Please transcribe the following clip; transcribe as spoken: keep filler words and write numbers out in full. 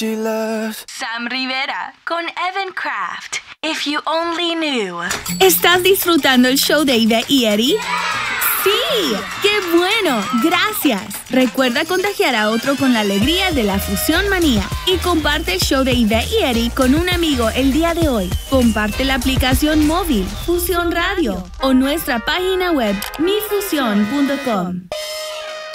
Sam Rivera con Evan Kraft. If you only knew. ¿Estás disfrutando el show de Ivette y Eddie? ¡Sí! ¡Qué bueno! ¡Gracias! Recuerda contagiar a otro con la alegría de la Fusión Manía y comparte el show de Ivette y Eddie con un amigo el día de hoy. Comparte la aplicación móvil Fusión Radio o nuestra página web mi fusión punto com.